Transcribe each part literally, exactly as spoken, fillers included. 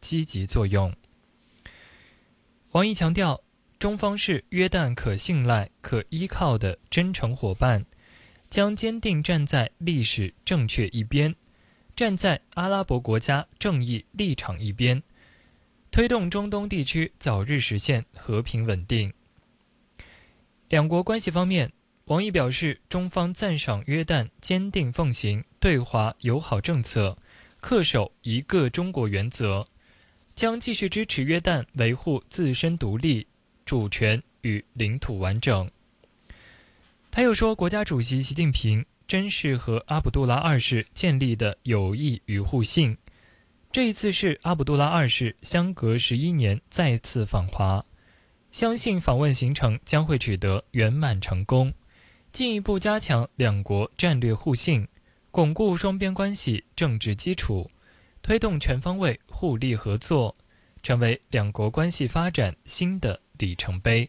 积极作用。王毅强调，中方是约旦可信赖、可依靠的真诚伙伴，将坚定站在历史正确一边，站在阿拉伯国家正义立场一边，推动中东地区早日实现和平稳定。两国关系方面，王毅表示，中方赞赏约旦坚定奉行对华友好政策，恪守一个中国原则，将继续支持约旦维护自身独立、主权与领土完整。他又说，国家主席习近平珍视和阿卜杜拉二世建立的友谊与互信。这一次是阿卜杜拉二世相隔十一年再次访华，相信访问行程将会取得圆满成功，进一步加强两国战略互信，巩固双边关系政治基础，推动全方位互利合作，成为两国关系发展新的里程碑。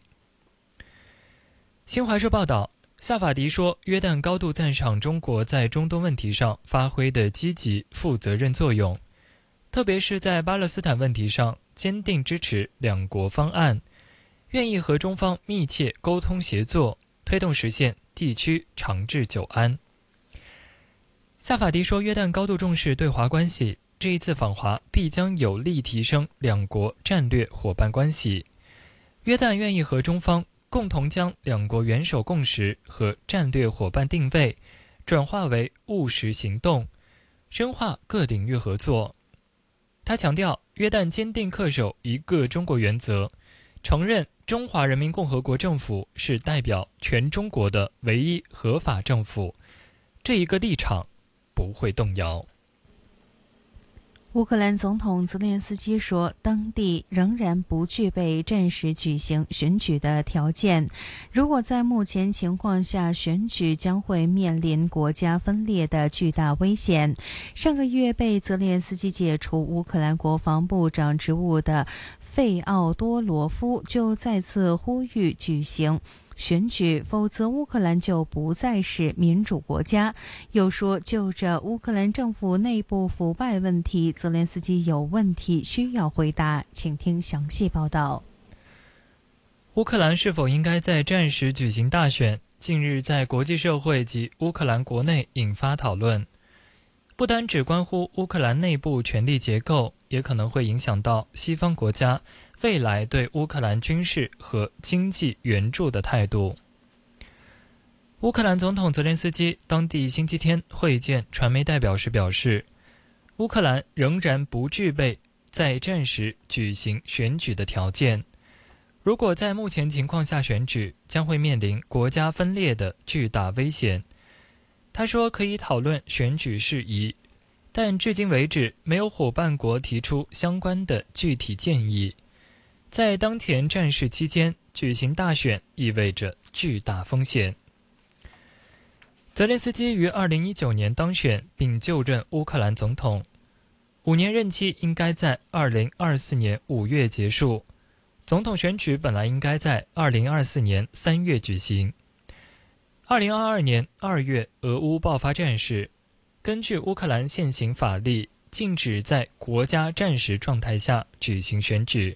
新华社报道，萨法迪说，约旦高度赞赏中国在中东问题上发挥的积极负责任作用，特别是在巴勒斯坦问题上坚定支持两国方案，愿意和中方密切沟通协作，推动实现地区长治久安。萨法迪说，约旦高度重视对华关系，这一次访华必将有力提升两国战略伙伴关系。约旦愿意和中方共同将两国元首共识和战略伙伴定位转化为务实行动，深化各领域合作。他强调，约旦坚定恪守一个中国原则，承认中华人民共和国政府是代表全中国的唯一合法政府，这一个立场不会动摇。 乌克兰总统泽连斯基说，当地仍然不具备暂时举行选举的条件，如果在目前情况下选举，将会面临国家分裂的巨大危险。上个月被泽连斯基解除乌克兰国防部长职务的费奥多罗夫就再次呼吁举行选举，否则乌克兰就不再是民主国家。又说，就着乌克兰政府内部腐败问题，泽连斯基有问题需要回答，请听详细报道。 乌克兰是否应该在战时举行大选，近日在国际社会及乌克兰国内引发讨论，不单只关乎乌克兰内部权力结构，也可能会影响到西方国家未来对乌克兰军事和经济援助的态度。乌克兰总统泽连斯基当地星期天会见传媒代表时表示，乌克兰仍然不具备在战时举行选举的条件，如果在目前情况下选举，将会面临国家分裂的巨大危险。他说，可以讨论选举事宜，但至今为止没有伙伴国提出相关的具体建议。在当前战事期间举行大选意味着巨大风险。泽连斯基于二零一九年当选并就任乌克兰总统，五年任期应该在二零二四年五月结束，总统选举本来应该在二零二四年三月举行。二零二二年二月俄乌爆发战事，根据乌克兰现行法律，禁止在国家战时状态下举行选举。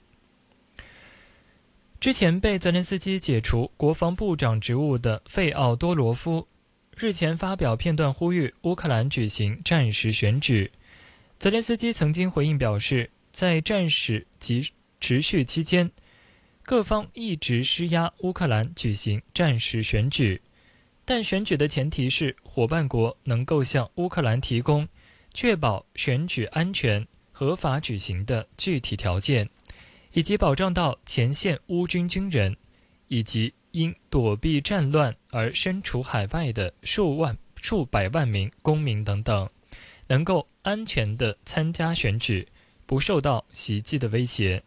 之前被泽连斯基解除国防部长职务的费奥多罗夫日前发表片段呼吁乌克兰举行战时选举。泽连斯基曾经回应表示，在战时及持续期间，各方一直施压乌克兰举行战时选举，但选举的前提是伙伴国能够向乌克兰提供确保选举安全合法举行的具体条件，以及保障到前线乌军军人以及因躲避战乱而身处海外的数万数百万名公民等等，能够安全地参加选举，不受到袭击的威胁。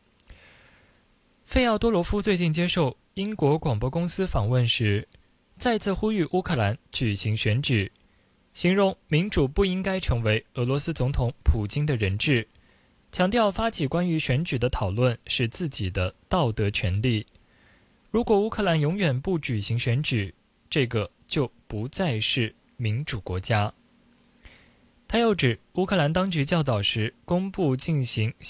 费奥多罗夫最近接受英国广播公司访问时，再次呼吁乌克兰举行选举，形容民主不应该成为俄罗斯总统普京的人质，强调发起关于选举的讨论是自己的道德权利。如果乌克兰永远不举行选举，这个就不再是民主国家。他又指，乌克兰当局较早时公布进行